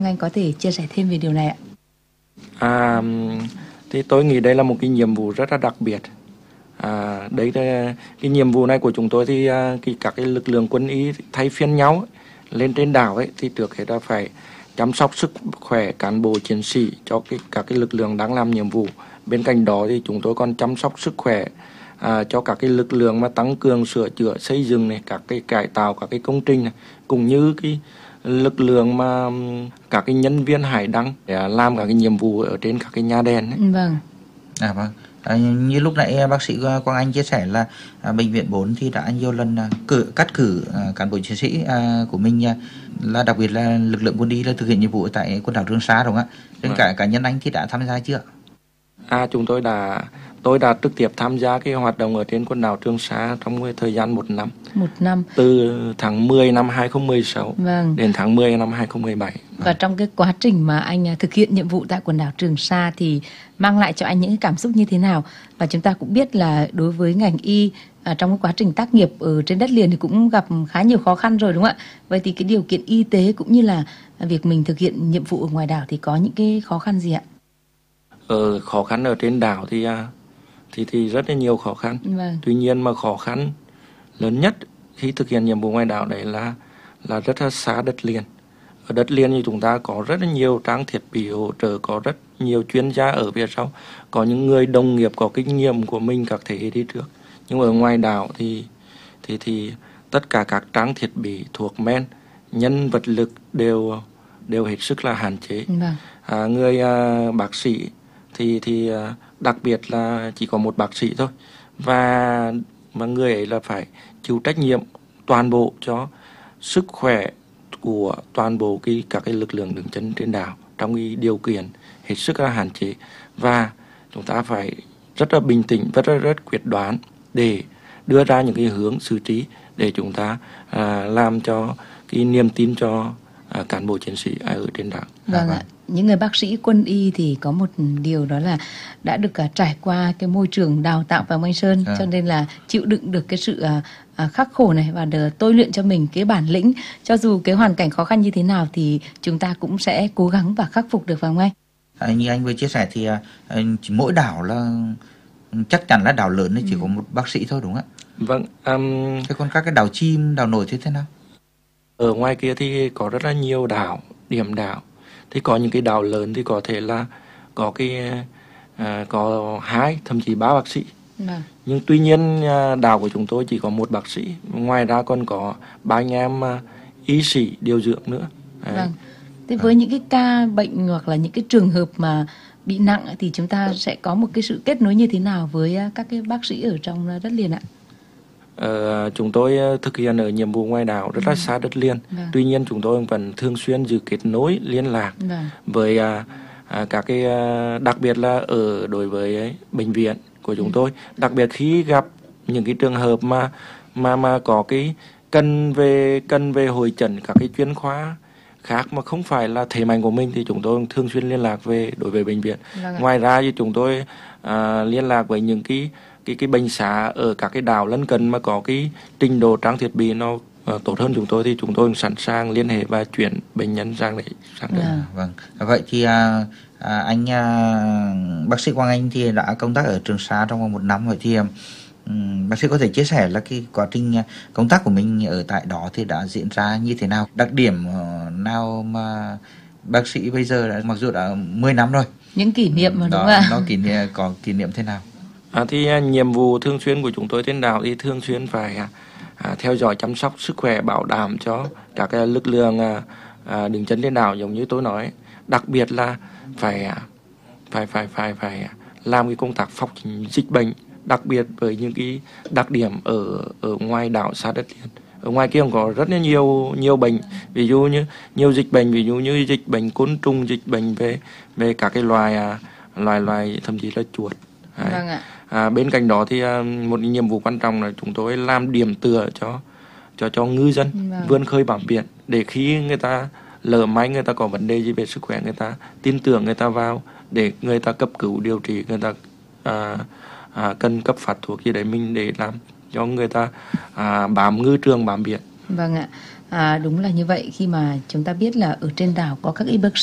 Anh có thể chia sẻ thêm về điều này ạ? À, thì tôi nghĩ đây là một cái nhiệm vụ rất là đặc biệt. Đấy là cái nhiệm vụ này của chúng tôi thì các cái lực lượng quân y thay phiên nhau ấy, lên trên đảo ấy thì trước hết là phải chăm sóc sức khỏe cán bộ chiến sĩ cho các cái lực lượng đang làm nhiệm vụ. Bên cạnh đó thì chúng tôi còn chăm sóc sức khỏe cho các cái lực lượng mà tăng cường sửa chữa xây dựng này, các cái cải tạo các cái công trình này, cũng như cái lực lượng mà các cái nhân viên hải đăng để làm các cái nhiệm vụ ở trên các cái nhà đèn ấy. Vâng. Vâng. Như lúc nãy bác sĩ Quang Anh chia sẻ là bệnh viện 4 thì đã nhiều lần cắt cử cán bộ chiến sĩ của mình, là đặc biệt là lực lượng quân y là thực hiện nhiệm vụ tại quần đảo Trường Sa, đúng không ạ? Nên cả cá nhân anh thì đã tham gia chưa? Tôi đã trực tiếp tham gia cái hoạt động ở trên quần đảo Trường Sa trong cái thời gian 1 năm. 1 năm. Từ tháng 10 năm 2016 Vâng. đến tháng 10 năm 2017. Và trong cái quá trình mà anh thực hiện nhiệm vụ tại quần đảo Trường Sa thì mang lại cho anh những cái cảm xúc như thế nào? Và chúng ta cũng biết là đối với ngành y trong cái quá trình tác nghiệp ở trên đất liền thì cũng gặp khá nhiều khó khăn rồi, đúng không ạ? Vậy thì cái điều kiện y tế cũng như là việc mình thực hiện nhiệm vụ ở ngoài đảo thì có những cái khó khăn gì ạ? Khó khăn ở trên đảo thì rất là nhiều khó khăn. Vâng. Tuy nhiên mà khó khăn lớn nhất khi thực hiện nhiệm vụ ngoài đảo đấy là rất là xa đất liền. Ở đất liền thì chúng ta có rất là nhiều trang thiết bị hỗ trợ, có rất nhiều chuyên gia ở phía sau, có những người đồng nghiệp có kinh nghiệm của mình các thế hệ đi trước. Nhưng ở ngoài đảo thì tất cả các trang thiết bị, thuốc men, nhân vật lực đều hết sức là hạn chế. Vâng. Người bác sĩ thì đặc biệt là chỉ có một bác sĩ thôi, và người ấy là phải chịu trách nhiệm toàn bộ cho sức khỏe của toàn bộ các cái lực lượng đứng chân trên đảo trong cái điều kiện hết sức là hạn chế, và chúng ta phải rất là bình tĩnh, rất quyết đoán để đưa ra những cái hướng xử trí để chúng ta làm cho cái niềm tin cho cán bộ chiến sĩ ở trên đảo. Vâng ạ. Những người bác sĩ quân y thì có một điều đó là đã được trải qua cái môi trường đào tạo vào Anh Sơn, cho nên là chịu đựng được cái sự khắc khổ này và được tôi luyện cho mình cái bản lĩnh, cho dù cái hoàn cảnh khó khăn như thế nào thì chúng ta cũng sẽ cố gắng và khắc phục được, phải không anh? Như anh vừa chia sẻ thì mỗi đảo là chắc chắn là đảo lớn thì chỉ có một bác sĩ thôi, đúng không ạ? Vâng. Thế còn các cái đảo chim, đảo nổi thế nào? Ở ngoài kia thì có rất là nhiều đảo, điểm đảo. Thì có những cái đảo lớn thì có thể là có 2 thậm chí 3 bác sĩ. Nhưng tuy nhiên đảo của chúng tôi chỉ có 1 bác sĩ, ngoài ra còn có 3 anh em y sĩ điều dưỡng nữa. Vâng. Thế với những cái ca bệnh hoặc là những cái trường hợp mà bị nặng thì chúng ta sẽ có một cái sự kết nối như thế nào với các cái bác sĩ ở trong đất liền ạ? Chúng tôi thực hiện ở nhiệm vụ ngoài đảo rất là xa đất liền. Tuy nhiên chúng tôi vẫn thường xuyên giữ kết nối liên lạc với các cái đặc biệt là đối với bệnh viện của chúng tôi, đặc biệt khi gặp những cái trường hợp mà có cái cần về hội chẩn các cái chuyên khoa khác mà không phải là thế mạnh của mình thì chúng tôi thường xuyên liên lạc đối với bệnh viện. Ngoài ra thì chúng tôi liên lạc với những cái bệnh xá ở các cái đảo lân cận mà có cái trình độ trang thiết bị nó tốt hơn chúng tôi thì chúng tôi sẵn sàng liên hệ và chuyển bệnh nhân sang đấy. Vâng. Vậy thì anh bác sĩ Quang Anh thì đã công tác ở Trường Sa trong vòng 1 năm rồi, thì bác sĩ có thể chia sẻ là cái quá trình công tác của mình ở tại đó thì đã diễn ra như thế nào? Đặc điểm nào mà bác sĩ bây giờ đã, mặc dù đã 10 năm rồi, những kỷ niệm mà đúng không ạ? Nó có kỷ niệm thế nào? Thì nhiệm vụ thường xuyên của chúng tôi trên đảo thì thường xuyên phải theo dõi chăm sóc sức khỏe, bảo đảm cho các cái lực lượng đứng chân trên đảo, giống như tôi nói, đặc biệt là phải làm cái công tác phòng dịch bệnh, đặc biệt với những cái đặc điểm ở ngoài đảo xa đất liền. Ở ngoài kia còn có rất là nhiều bệnh, ví dụ như nhiều dịch bệnh, ví dụ như dịch bệnh côn trùng, dịch bệnh về các cái loài thậm chí là chuột. Vâng ạ. Bên cạnh đó thì một nhiệm vụ quan trọng là chúng tôi làm điểm tựa cho ngư dân vươn khơi bám biển, để khi người ta lỡ may người ta có vấn đề gì về sức khỏe, người ta tin tưởng, người ta vào để người ta cấp cứu điều trị, người ta cần cấp phát thuốc gì đấy mình để làm cho người ta bám ngư trường, bám biển. Vâng ạ. Đúng là như vậy, khi mà chúng ta biết là ở trên đảo có các y bác sĩ